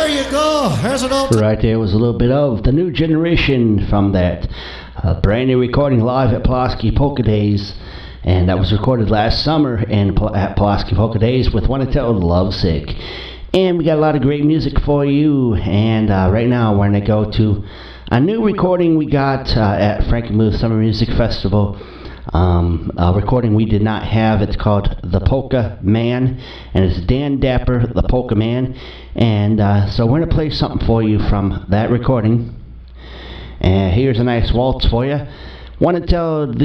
There you go. There's an old... Right there was a little bit of The New Generation from that brand new recording live at Pulaski Polka Days. And that was recorded last summer at Pulaski Polka Days with Wanna Tell Lovesick. And we got a lot of great music for you. And right now we're going to go to a new recording we got at Frankenmuth Summer Music Festival. A recording we did not have. It's called The Polka Man, and it's Dan Dapper, The Polka Man. And so we're going to play something for you from that recording. And here's a nice waltz for you. Want to tell the